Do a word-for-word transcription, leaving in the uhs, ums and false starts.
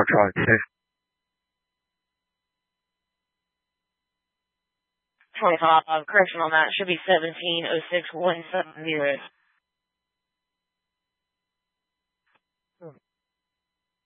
try two. twenty-five, correction on that, should be seventeen oh six one seven zero.